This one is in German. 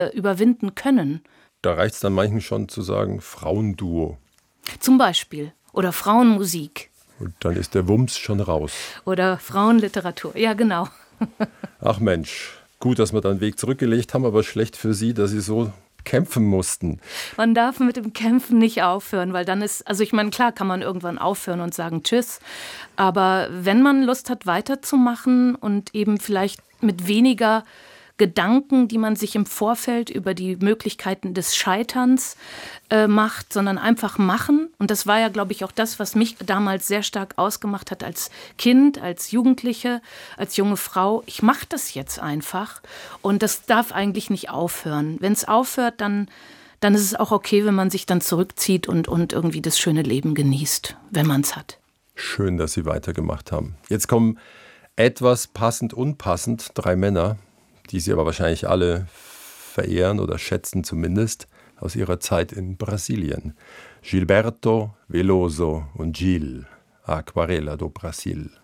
überwinden können. Da reicht es dann manchen schon zu sagen, Frauenduo. Zum Beispiel. Oder Frauenmusik. Und dann ist der Wumms schon raus. Oder Frauenliteratur. Ja, genau. Ach Mensch, gut, dass wir da einen Weg zurückgelegt haben, aber schlecht für Sie, dass Sie so kämpfen mussten. Man darf mit dem Kämpfen nicht aufhören, weil dann ist, also ich meine, klar kann man irgendwann aufhören und sagen Tschüss, aber wenn man Lust hat, weiterzumachen und eben vielleicht mit weniger Gedanken, die man sich im Vorfeld über die Möglichkeiten des Scheiterns macht, sondern einfach machen. Und das war ja, glaube ich, auch das, was mich damals sehr stark ausgemacht hat als Kind, als Jugendliche, als junge Frau. Ich mache das jetzt einfach und das darf eigentlich nicht aufhören. Wenn es aufhört, dann ist es auch okay, wenn man sich dann zurückzieht und irgendwie das schöne Leben genießt, wenn man es hat. Schön, dass Sie weitergemacht haben. Jetzt kommen etwas passend, unpassend 3 Männer, die Sie aber wahrscheinlich alle verehren oder schätzen zumindest, aus ihrer Zeit in Brasilien. Gilberto Veloso und Gil, Aquarela do Brasil.